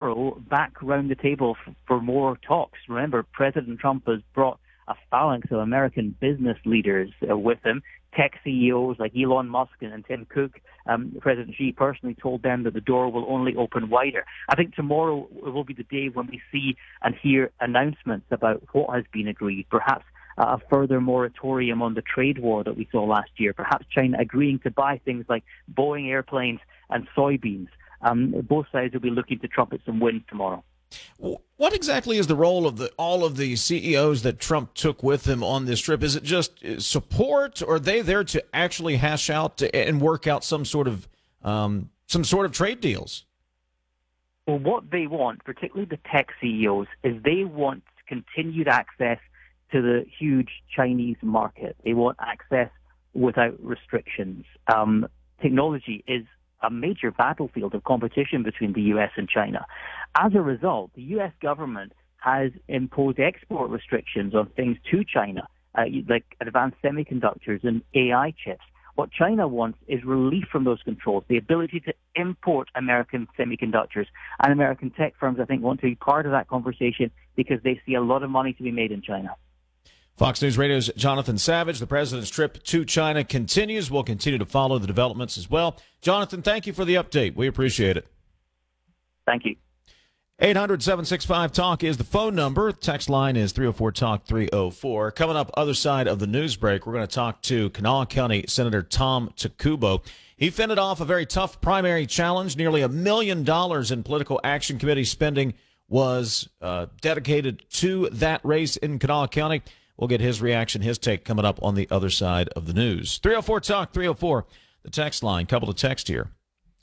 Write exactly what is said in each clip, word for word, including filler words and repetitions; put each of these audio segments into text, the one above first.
tomorrow back round the table f- for more talks. Remember, President Trump has brought a phalanx of American business leaders uh, with him, tech C E Os like Elon Musk and Tim Cook. Um, President Xi personally told them that the door will only open wider. I think tomorrow will be the day when we see and hear announcements about what has been agreed, perhaps a further moratorium on the trade war that we saw last year, perhaps China agreeing to buy things like Boeing airplanes and soybeans. Um, both sides will be looking to trumpet some wins tomorrow. What exactly is the role of the all of the C E Os that Trump took with him on this trip? Is it just support, or are they there to actually hash out and work out some sort of um, some sort of trade deals? Well, what they want, particularly the tech C E Os, is they want continued access to the huge Chinese market. They want access without restrictions. Um, technology is a major battlefield of competition between the U S and China. As a result, the U S government has imposed export restrictions on things to China, uh, like advanced semiconductors and A I chips. What China wants is relief from those controls, the ability to import American semiconductors. And American tech firms, I think, want to be part of that conversation because they see a lot of money to be made in China. Fox News Radio's Jonathan Savage. The president's trip to China continues. We'll continue to follow the developments as well. Jonathan, thank you for the update. We appreciate it. Thank you. eight hundred, seven six five, talk is the phone number. Text line is three oh four talk three oh four. Coming up, other side of the news break, we're going to talk to Kanawha County Senator Tom Takubo. He fended off a very tough primary challenge. Nearly a million dollars in political action committee spending was uh, dedicated to that race in Kanawha County. We'll get his reaction, his take coming up on the other side of the news. three oh four talk three oh four, the text line. Couple of text here.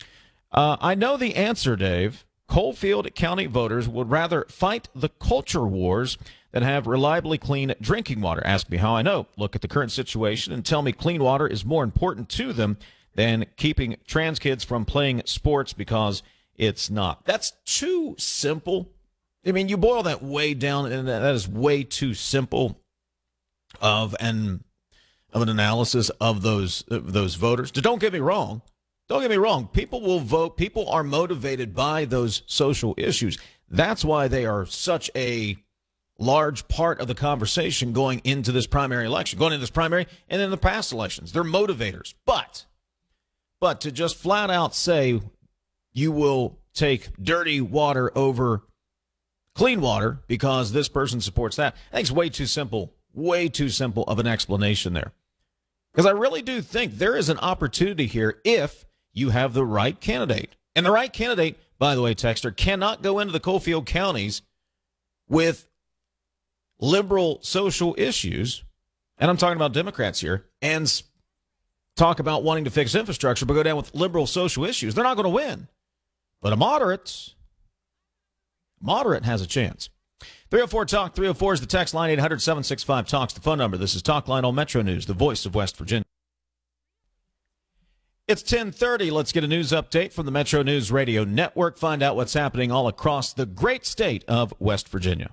Uh, I know the answer, Dave. Coalfield County voters would rather fight the culture wars than have reliably clean drinking water. Ask me how I know. Look at the current situation and tell me clean water is more important to them than keeping trans kids from playing sports because it's not. That's too simple. I mean, you boil that way down, and that is way too simple of an of an analysis of those of those voters. Don't get me wrong. Don't get me wrong. People will vote. People are motivated by those social issues. That's why they are such a large part of the conversation going into this primary election, going into this primary and then the past elections. They're motivators. But, but to just flat out say you will take dirty water over clean water because this person supports that, I think it's way too simple, way too simple of an explanation there. Because I really do think there is an opportunity here if you have the right candidate. And the right candidate, by the way, Texter, cannot go into the Coalfield counties with liberal social issues, and I'm talking about Democrats here, and talk about wanting to fix infrastructure, but go down with liberal social issues. They're not going to win. But a moderate, moderate has a chance. three oh four talk three oh four is the text line. Eight hundred, seven six five, talks the phone number. This is Talk Line on Metro News, the voice of West Virginia. It's ten thirty. Let's get a news update from the Metro News Radio Network. Find out what's happening all across the great state of West Virginia.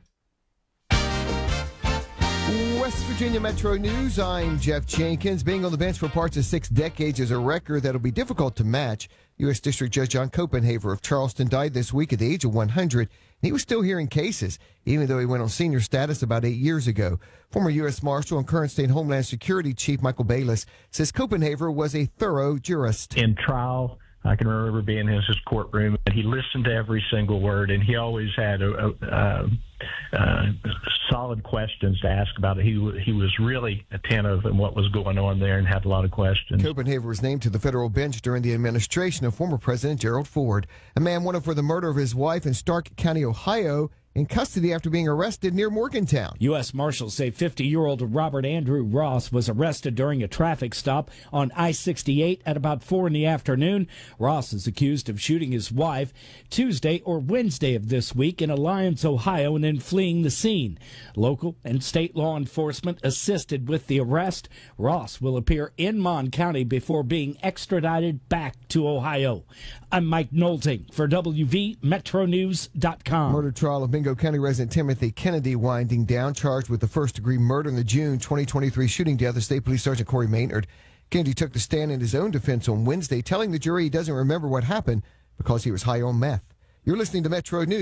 West Virginia Metro News, I'm Jeff Jenkins. Being on the bench for parts of six decades is a record that'll be difficult to match. U S District Judge John Copenhaver of Charleston died this week at the age of one hundred. He was still hearing cases, even though he went on senior status about eight years ago. Former U S Marshal and current state Homeland Security Chief Michael Bayless says Copenhaver was a thorough jurist. In trial, I can remember being in his courtroom, and he listened to every single word, and he always had a, a, a, a solid questions to ask about it. He, he was really attentive in what was going on there and had a lot of questions. Copenhaver was named to the federal bench during the administration of former President Gerald Ford. A man wanted for the murder of his wife in Stark County, Ohio, in custody after being arrested near Morgantown. U S Marshals say fifty-year-old Robert Andrew Ross was arrested during a traffic stop on I sixty-eight at about four in the afternoon. Ross is accused of shooting his wife Tuesday or Wednesday of this week in Alliance, Ohio, and then fleeing the scene. Local and state law enforcement assisted with the arrest. Ross will appear in Mon County before being extradited back to Ohio. I'm Mike Nolting for W V Metro News dot com. Murder trial of Mingo County resident Timothy Kennedy winding down, charged with the first-degree murder in the June twenty twenty-three shooting death of State Police Sergeant Corey Maynard. Kennedy took the stand in his own defense on Wednesday, telling the jury he doesn't remember what happened because he was high on meth. You're listening to Metro News.